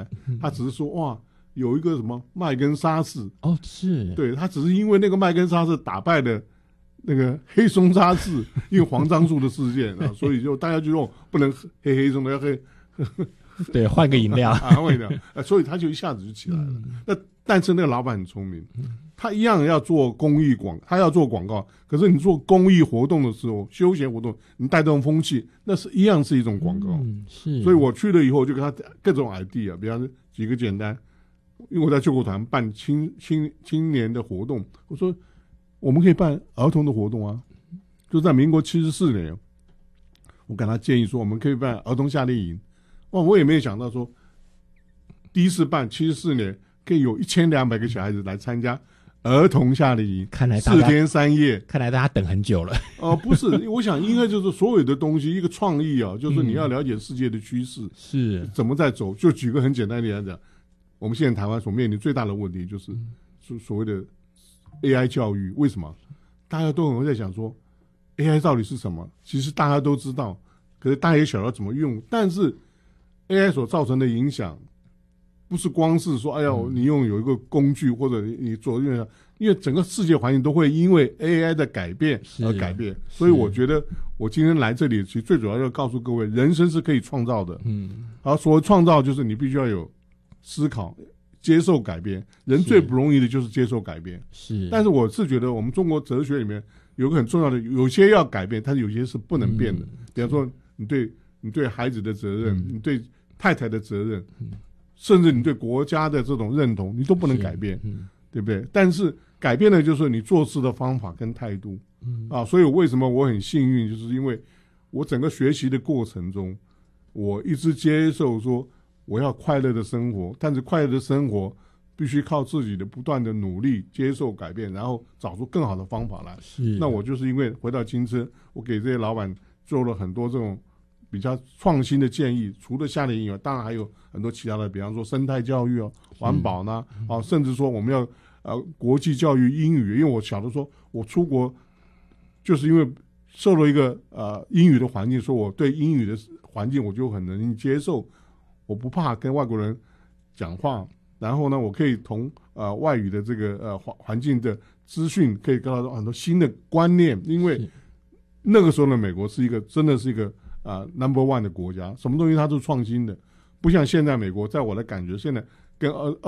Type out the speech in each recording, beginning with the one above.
来，他只是说哇，有一个什么麦根沙士哦，是对，他只是因为那个麦根沙士打败了那个黑松沙士，因为黄樟树的事件啊，所以就大家就说不能黑松的，要黑。 对，换个饮料换个饮料，所以他就一下子就起来了。但是那个老板很聪明，他一样要做公益他要做广告，可是你做公益活动的时候，休闲活动，你带动风气，那是一样是一种广告。 是， 所以我去了以后，就跟他各种 idea， 比方说几个简单，因为我在救国团办青年的活动，我说我们可以办儿童的活动啊，就在民国74年，我跟他建议说我们可以办儿童夏令营。我也没有想到说，第一次办74年可以有1200个小孩子来参加儿童夏令营， 看来大家 4天3夜， 看来大家等很久了。 不是，我想应该就是所有的东西一个创意啊，就是你要了解世界的趋势， 是怎么在走。就举个很简单的例来讲，我们现在台湾所面临最大的问题就是所谓的 AI 教育。为什么？大家都很会在想说 AI 到底是什么？其实大家都知道，可是大家也晓得怎么用，但是AI 所造成的影响，不是光是说，哎呀，你有一个工具或者你做，因为整个世界环境都会因为 AI 的改变而改变，所以我觉得我今天来这里，其实最主要要告诉各位，人生是可以创造的。而所谓创造，就是你必须要有思考，接受改变。人最不容易的就是接受改变。 是， 但是我是觉得，我们中国哲学里面有个很重要的，有些要改变，但是有些是不能变的。比方说，你对孩子的责任，你对太太的责任，甚至你对国家的这种认同，你都不能改变，对不对？但是改变的就是你做事的方法跟态度。所以为什么我很幸运，就是因为我整个学习的过程中，我一直接受说我要快乐的生活，但是快乐的生活必须靠自己的不断的努力，接受改变，然后找出更好的方法来。那我就是因为回到金车，我给这些老板做了很多这种比较创新的建议，除了夏令营以外，当然还有很多其他的，比方说生态教育环保呢，甚至说我们要国际教育英语，因为我晓得说我出国就是因为受了一个英语的环境，说我对英语的环境我就很能接受，我不怕跟外国人讲话，然后呢，我可以同外语的这个环境的资讯可以得到很多新的观念，因为那个时候的美国是一个真的是一个number one 的国家，什么东西它都是创新的，不像现在美国，在我的感觉，现在跟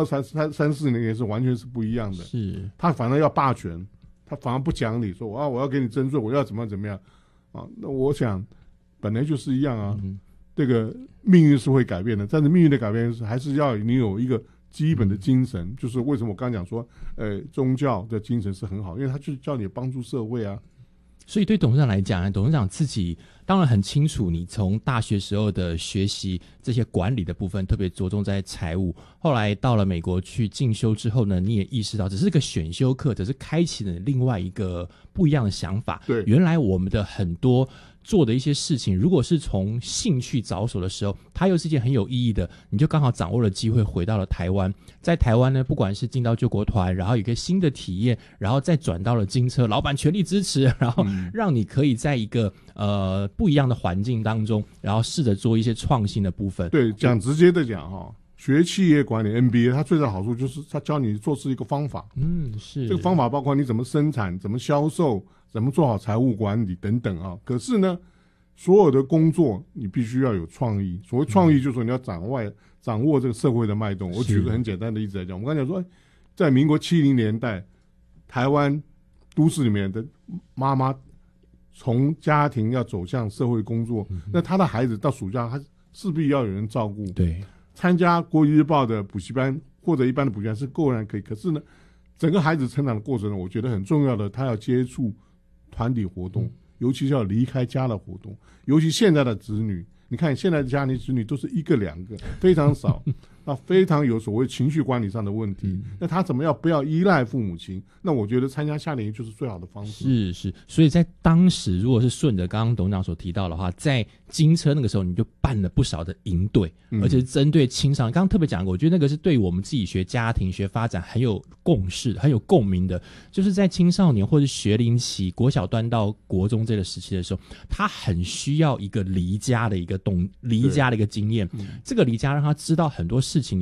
24年是完全是不一样的。是，他反而要霸权，他反而不讲理，说我要给你征税，我要怎么样那我想本来就是一样啊。这个命运是会改变的，但是命运的改变还是要你有一个基本的精神，就是为什么我刚讲说，宗教的精神是很好，因为他就是叫你帮助社会啊。 所以对董事长来讲，董事长自己当然很清楚，你从大学时候的学习这些管理的部分，特别着重在财务，后来到了美国去进修之后呢，你也意识到只是个选修课，只是开启了另外一个不一样的想法。对，原来我们的很多做的一些事情，如果是从兴趣着手的时候，它又是一件很有意义的，你就刚好掌握了机会回到了台湾。在台湾呢，不管是进到救国团，然后有一个新的体验，然后再转到了金车，老板全力支持，然后让你可以在一个不一样的环境当中，然后试着做一些创新的部分。 对，讲直接的讲学企业管理 MBA 它最大的好处就是它教你做事一个方法。是，这个方法包括你怎么生产，怎么销售，怎么做好财务管理等等可是呢，所有的工作你必须要有创意。所谓创意就是说你要掌握这个社会的脉动。我举个很简单的例子来讲，我们刚才讲说，在民国70年代，台湾都市里面的妈妈从家庭要走向社会工作，那他的孩子到暑假他势必要有人照顾。对，参加国语日报的补习班或者一般的补习班是固然可以，可是呢，整个孩子成长的过程呢，我觉得很重要的，他要接触团体活动，尤其是要离开家的活动。尤其现在的子女，你看现在的家庭子女都是1个2个，非常少那非常有所谓情绪管理上的问题。那他怎么样不要依赖父母亲？那我觉得参加夏令营就是最好的方式。是，所以在当时如果是顺着刚刚董事长所提到的话，在金车那个时候你就办了不少的营队，而且是针对青少年。刚刚特别讲过，我觉得那个是对我们自己学家庭学发展很有共识很有共鸣的，就是在青少年或是学龄期国小端到国中这个时期的时候，他很需要一个离家的一个经验。这个离家让他知道很多事情